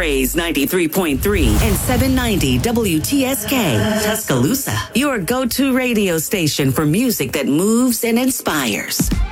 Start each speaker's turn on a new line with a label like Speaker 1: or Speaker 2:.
Speaker 1: Praise 93.3 and 790 WTSK, Tuscaloosa. Your go-to radio station for music that moves and inspires.